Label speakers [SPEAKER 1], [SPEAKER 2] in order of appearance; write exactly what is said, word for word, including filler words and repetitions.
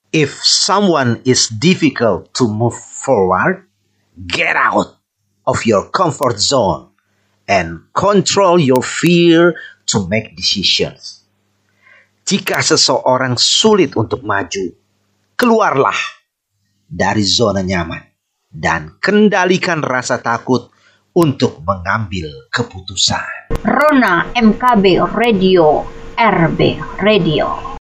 [SPEAKER 1] If someone is difficult to move forward, get out of your comfort zone and control your fear to make decisions. Jika seseorang sulit untuk maju, keluarlah dari zona nyaman dan kendalikan rasa takut untuk mengambil keputusan.
[SPEAKER 2] Rona M K B Radio, R B Radio.